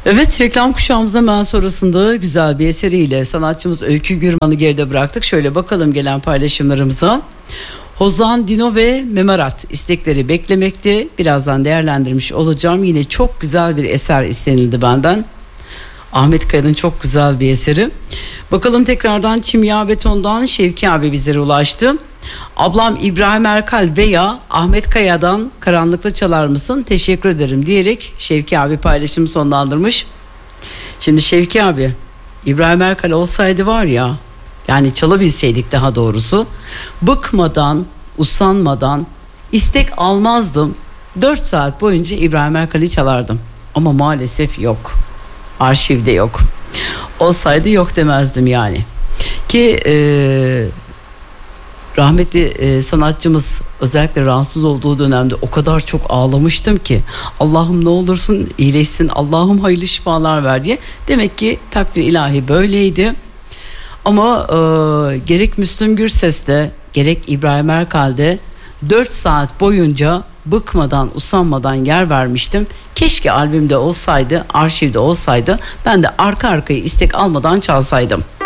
Evet, reklam kuşağımızın hemen sonrasında güzel bir eseriyle sanatçımız Öykü Gürman'ı geride bıraktık. Şöyle bakalım gelen paylaşımlarımıza. Hozan, Dino ve Memerat istekleri beklemekte. Birazdan değerlendirmiş olacağım. Yine çok güzel bir eser istenildi benden. Ahmet Kaya'nın çok güzel bir eseri. Bakalım tekrardan Çimya Beton'dan Şevki abi bizlere ulaştı. Ablam İbrahim Erkal veya Ahmet Kaya'dan Karanlıkta Çalar Mısın? Teşekkür ederim diyerek Şevki abi paylaşımı sonlandırmış. Şimdi Şevki abi, İbrahim Erkal olsaydı var ya, yani çalabilseydik daha doğrusu, bıkmadan, usanmadan istek almazdım. 4 saat boyunca İbrahim Erkal'i çalardım. Ama maalesef yok. Arşivde yok. Olsaydı yok demezdim yani. Ki rahmetli sanatçımız özellikle rahatsız olduğu dönemde o kadar çok ağlamıştım ki, Allah'ım ne olursun iyileşsin, Allah'ım hayırlı şifalar ver diye. Demek ki takdir ilahi böyleydi. Ama gerek Müslüm Gürses'te gerek İbrahim Erkal'de 4 saat boyunca bıkmadan usanmadan yer vermiştim. Keşke albümde olsaydı, arşivde olsaydı, ben de arka arkaya istek almadan çalsaydım.